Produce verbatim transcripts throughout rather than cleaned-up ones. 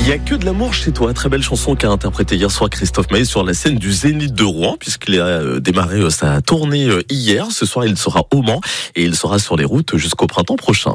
y a que de l'amour chez toi. Très belle chanson qu'a interprété hier soir Christophe Maé sur la scène du Zénith de Rouen, puisqu'il a démarré sa tournée hier. Ce soir, il sera au Mans et il sera sur les routes jusqu'au printemps prochain.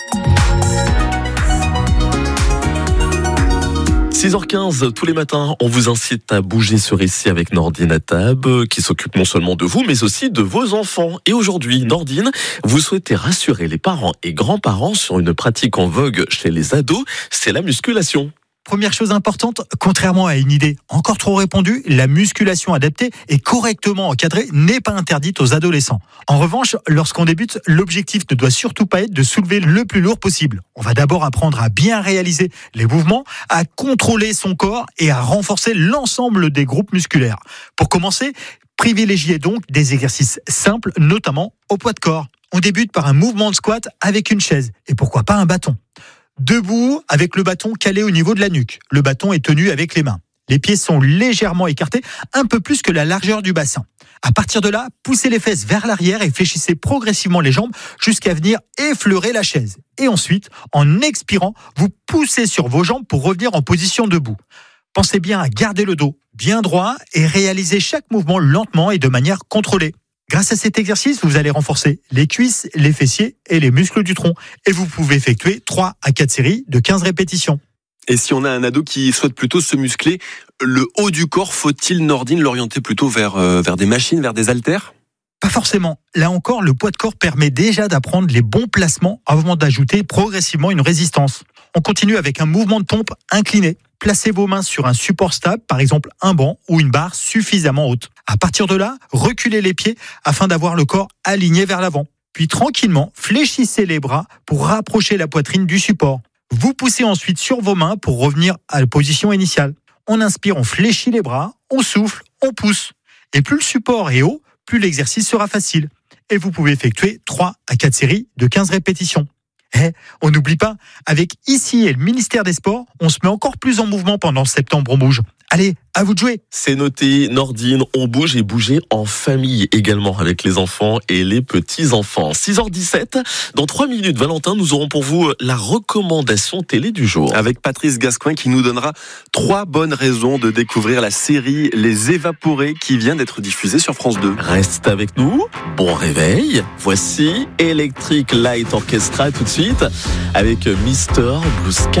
six heures quinze, tous les matins, on vous incite à bouger ce récit avec Nordine Attab, qui s'occupe non seulement de vous, mais aussi de vos enfants. Et aujourd'hui, Nordine, vous souhaitez rassurer les parents et grands-parents sur une pratique en vogue chez les ados, c'est la musculation. Première chose importante, contrairement à une idée encore trop répandue, la musculation adaptée et correctement encadrée n'est pas interdite aux adolescents. En revanche, lorsqu'on débute, l'objectif ne doit surtout pas être de soulever le plus lourd possible. On va d'abord apprendre à bien réaliser les mouvements, à contrôler son corps et à renforcer l'ensemble des groupes musculaires. Pour commencer, privilégiez donc des exercices simples, notamment au poids de corps. On débute par un mouvement de squat avec une chaise et pourquoi pas un bâton. Debout, avec le bâton calé au niveau de la nuque. Le bâton est tenu avec les mains. Les pieds sont légèrement écartés, un peu plus que la largeur du bassin. À partir de là, poussez les fesses vers l'arrière et fléchissez progressivement les jambes jusqu'à venir effleurer la chaise. Et ensuite, en expirant, vous poussez sur vos jambes pour revenir en position debout. Pensez bien à garder le dos bien droit et réalisez chaque mouvement lentement et de manière contrôlée. Grâce à cet exercice, vous allez renforcer les cuisses, les fessiers et les muscles du tronc. Et vous pouvez effectuer trois à quatre séries de quinze répétitions. Et si on a un ado qui souhaite plutôt se muscler, le haut du corps, faut-il, Nordine, l'orienter plutôt vers, euh, vers des machines, vers des haltères ? Pas forcément. Là encore, le poids de corps permet déjà d'apprendre les bons placements avant d'ajouter progressivement une résistance. On continue avec un mouvement de pompe incliné. Placez vos mains sur un support stable, par exemple un banc ou une barre suffisamment haute. À partir de là, reculez les pieds afin d'avoir le corps aligné vers l'avant. Puis tranquillement, fléchissez les bras pour rapprocher la poitrine du support. Vous poussez ensuite sur vos mains pour revenir à la position initiale. On inspire, on fléchit les bras, on souffle, on pousse. Et plus le support est haut, plus l'exercice sera facile. Et vous pouvez effectuer trois à quatre séries de quinze répétitions. Eh, on n'oublie pas, avec ici et le ministère des Sports, on se met encore plus en mouvement pendant Septembre on bouge. Allez, à vous de jouer. C'est noté, Nordine, on bouge et bouger en famille également avec les enfants et les petits-enfants. six heures dix-sept, dans trois minutes, Valentin, nous aurons pour vous la recommandation télé du jour. Avec Patrice Gascoin qui nous donnera trois bonnes raisons de découvrir la série Les Évaporés qui vient d'être diffusée sur France deux. Reste avec nous, bon réveil. Voici Electric Light Orchestra tout de suite avec Mister Blue Sky.